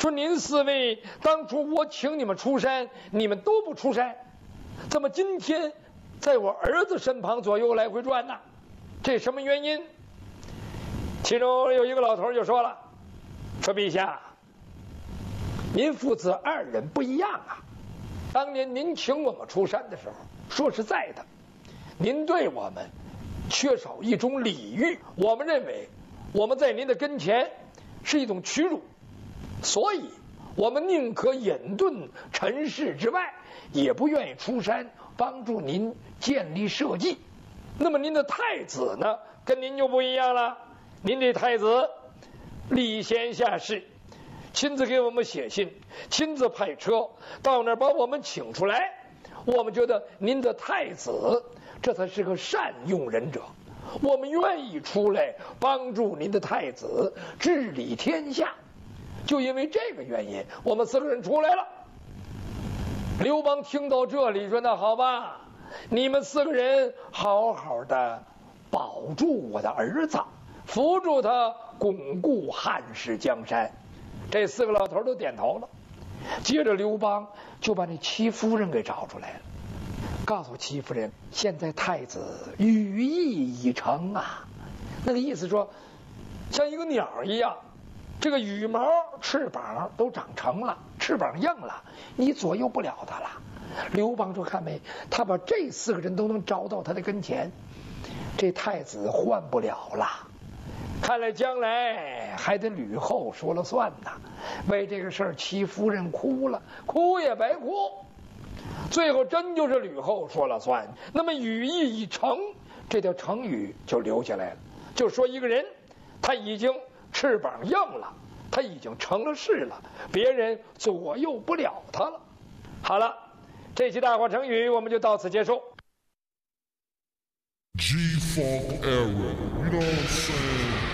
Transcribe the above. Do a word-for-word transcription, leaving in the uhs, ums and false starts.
说您四位当初我请你们出山，你们都不出山，怎么今天在我儿子身旁左右来回转呢？这什么原因？其中有一个老头就说了，说陛下，您父子二人不一样啊。当年您请我们出山的时候，说实在的，您对我们缺少一种礼遇，我们认为我们在您的跟前是一种屈辱，所以我们宁可隐遁尘世之外，也不愿意出山帮助您建立社稷。那么您的太子呢，跟您就不一样了。您这太子礼贤下士，亲自给我们写信，亲自派车到那儿把我们请出来，我们觉得您的太子这才是个善用人者，我们愿意出来帮助您的太子治理天下。就因为这个原因，我们四个人出来了。刘邦听到这里说，那好吧，你们四个人好好的保住我的儿子，扶助他巩固汉室江山。这四个老头都点头了。接着刘邦就把那戚夫人给找出来了，告诉戚夫人，现在太子羽翼已成啊。那个意思说，像一个鸟一样，这个羽毛翅膀都长成了，翅膀硬了，你左右不了他了。刘邦说，看没，他把这四个人都能招到他的跟前，这太子换不了了。看来将来还得吕后说了算呐。为这个事儿，戚夫人哭了，哭也白哭，最后真就是吕后说了算。那么羽翼已成这条成语就留下来了，就说一个人他已经翅膀硬了，他已经成了事了，别人左右不了他了。好了，这期大话成语我们就到此结束。 G-Funk era, you know what I'm saying?